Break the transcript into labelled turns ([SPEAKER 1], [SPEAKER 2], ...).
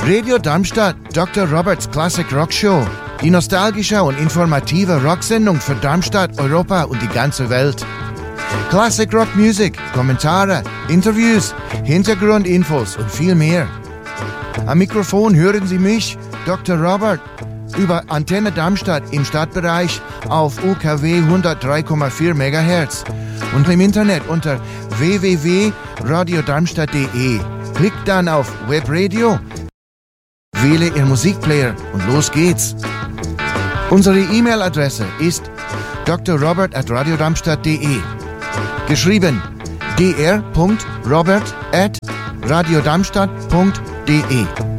[SPEAKER 1] Radio Darmstadt, Dr. Roberts Classic Rock Show. Die nostalgische und informative Rocksendung für Darmstadt, Europa und die ganze Welt. Classic Rock Music, Kommentare, Interviews, Hintergrundinfos und viel mehr. Am Mikrofon hören Sie mich, Dr. Robert, über Antenne Darmstadt im Stadtbereich auf UKW 103,4 MHz und im Internet unter www.radiodarmstadt.de. Klickt dann auf Webradio, wähle Ihr Musikplayer und los geht's. Unsere E-Mail-Adresse ist drrobert@radiodarmstadt.de. Geschrieben dr.robert@radiodarmstadt.de.